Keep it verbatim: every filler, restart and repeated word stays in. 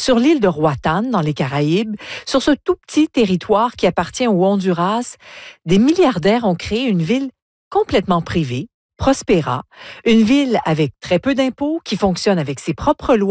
Sur l'île de Roatan, dans les Caraïbes, sur ce tout petit territoire qui appartient au Honduras, des milliardaires ont créé une ville complètement privée, Prospera, une ville avec très peu d'impôts, qui fonctionne avec ses propres lois